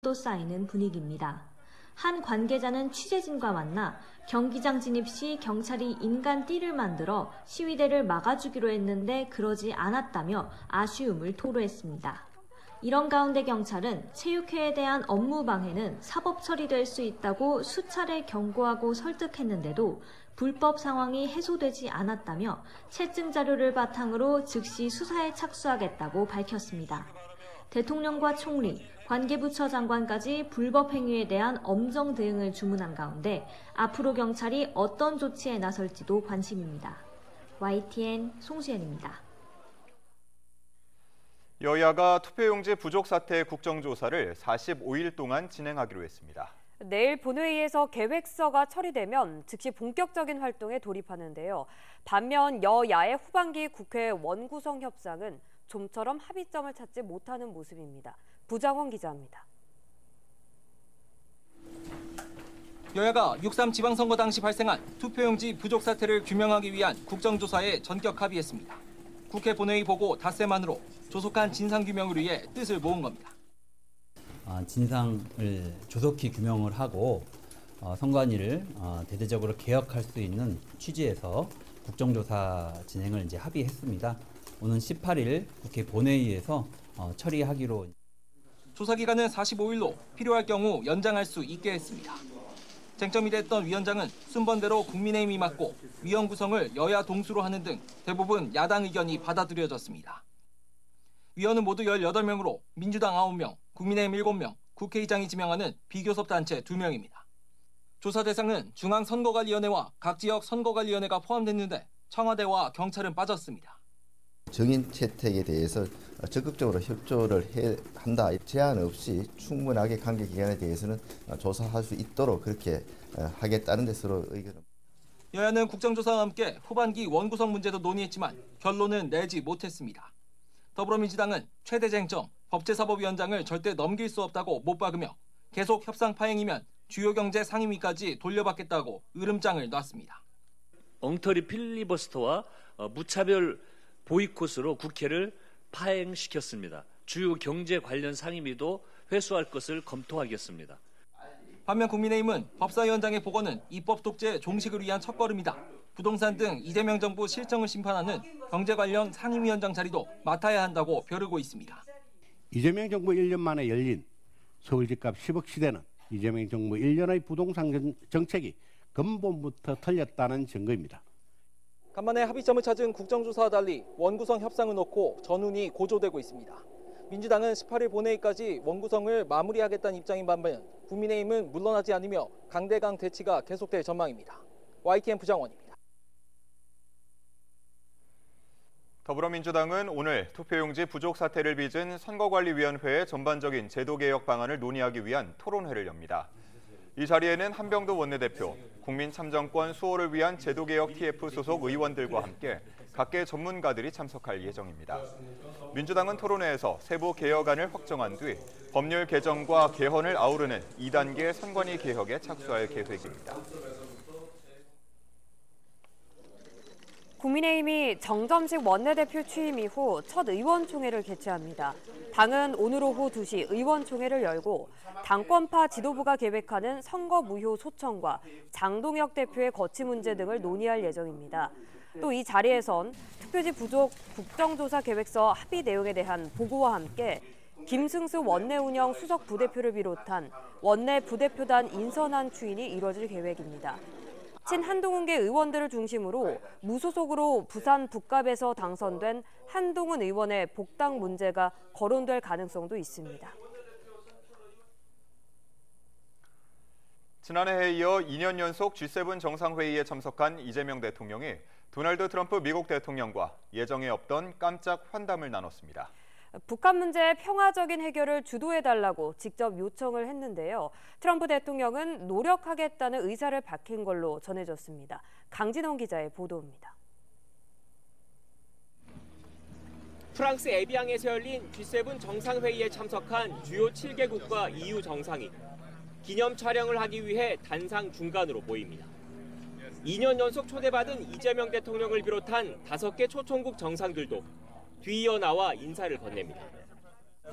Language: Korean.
또 쌓이는 분위기입니다. 한 관계자는 취재진과 만나 경기장 진입 시 경찰이 인간 띠를 만들어 시위대를 막아주기로 했는데 그러지 않았다며 아쉬움을 토로했습니다. 이런 가운데 경찰은 체육회에 대한 업무 방해는 사법 처리될 수 있다고 수차례 경고하고 설득했는데도 불법 상황이 해소되지 않았다며 채증 자료를 바탕으로 즉시 수사에 착수하겠다고 밝혔습니다. 대통령과 총리, 관계부처 장관까지 불법 행위에 대한 엄정 대응을 주문한 가운데 앞으로 경찰이 어떤 조치에 나설지도 관심입니다. YTN 송수연입니다. 여야가 투표용지 부족 사태 국정조사를 45일 동안 진행하기로 했습니다. 내일 본회의에서 계획서가 처리되면 즉시 본격적인 활동에 돌입하는데요. 반면 여야의 후반기 국회 원구성 협상은 좀처럼 합의점을 찾지 못하는 모습입니다. 부장원 기자입니다. 여야가 6.3 지방선거 당시 발생한 투표용지 부족 사태를 규명하기 위한 국정조사에 전격 합의했습니다. 국회 본회의 보고 닷새만으로 조속한 진상규명을 위해 뜻을 모은 겁니다. 진상을 조속히 규명을 하고 선관위를 대대적으로 개혁할 수 있는 취지에서 국정조사 진행을 이제 합의했습니다. 오는 18일 국회 본회의에서 처리하기로. 조사 기간은 45일로 필요할 경우 연장할 수 있게 했습니다. 쟁점이 됐던 위원장은 순번대로 국민의힘이 맡고 위원 구성을 여야 동수로 하는 등 대부분 야당 의견이 받아들여졌습니다. 위원은 모두 18명으로 민주당 9명, 국민의힘 7명, 국회의장이 지명하는 비교섭 단체 2명입니다. 조사 대상은 중앙선거관리위원회와 각 지역 선거관리위원회가 포함됐는데 청와대와 경찰은 빠졌습니다. 정인 채택에 대해서 적극적으로 협조를 한다. 제한 없이 충분하게 관계 기관에 대해서는 조사할 수 있도록 그렇게 하겠다는 데 서로 의견을. 여야는 국정조사와 함께 후반기 원구성 문제도 논의했지만 결론은 내지 못했습니다. 더불어민주당은 최대 쟁점 법제사법위원장을 절대 넘길 수 없다고 못 박으며 계속 협상 파행이면 주요 경제 상임위까지 돌려받겠다고 으름장을 놨습니다. 엉터리 필리버스터와 무차별 보이콧으로 국회를 파행시켰습니다. 주요 경제 관련 상임위도 회수할 것을 검토하겠습니다. 반면 국민의힘은 법사위원장의 복원은 입법 독재 종식을 위한 첫걸음이다. 부동산 등 이재명 정부 실정을 심판하는 경제 관련 상임위원장 자리도 맡아야 한다고 벼르고 있습니다. 이재명 정부 1년 만에 열린 서울 집값 10억 시대는 이재명 정부 1년의 부동산 정책이 근본부터 틀렸다는 증거입니다. 간만에 합의점을 찾은 국정조사와 달리 원구성 협상을 놓고 전운이 고조되고 있습니다. 민주당은 18일 본회의까지 원구성을 마무리하겠다는 입장인 반면 국민의힘은 물러나지 않으며 강대강 대치가 계속될 전망입니다. YTN 부장원입니다. 더불어민주당은 오늘 투표용지 부족 사태를 빚은 선거관리위원회의 전반적인 제도개혁 방안을 논의하기 위한 토론회를 엽니다. 이 자리에는 한병도 원내대표, 국민참정권 수호를 위한 제도개혁 TF 소속 의원들과 함께 각계 전문가들이 참석할 예정입니다. 민주당은 토론회에서 세부 개혁안을 확정한 뒤 법률 개정과 개헌을 아우르는 2단계 선관위 개혁에 착수할 계획입니다. 국민의힘이 정점식 원내대표 취임 이후 첫 의원총회를 개최합니다. 당은 오늘 오후 2시 의원총회를 열고 당권파 지도부가 계획하는 선거 무효 소청과 장동혁 대표의 거취 문제 등을 논의할 예정입니다. 또 이 자리에선 투표지 부족 국정조사 계획서 합의 내용에 대한 보고와 함께 김승수 원내운영 수석 부대표를 비롯한 원내 부대표단 인선안 추인이 이뤄질 계획입니다. 친한동훈계 의원들을 중심으로 무소속으로 부산 북갑에서 당선된 한동훈 의원의 복당 문제가 거론될 가능성도 있습니다. 지난해에 이어 2년 연속 G7 정상회의에 참석한 이재명 대통령이 도널드 트럼프 미국 대통령과 예정에 없던 깜짝 환담을 나눴습니다. 북한 문제의 평화적인 해결을 주도해달라고 직접 요청을 했는데요. 트럼프 대통령은 노력하겠다는 의사를 밝힌 걸로 전해졌습니다. 강진원 기자의 보도입니다. 프랑스 에비앙에서 열린 G7 정상회의에 참석한 주요 7개국과 EU 정상이 기념 촬영을 하기 위해 단상 중간으로 모입니다. 2년 연속 초대받은 이재명 대통령을 비롯한 5개 초청국 정상들도 뒤이어 나와 인사를 건넵니다.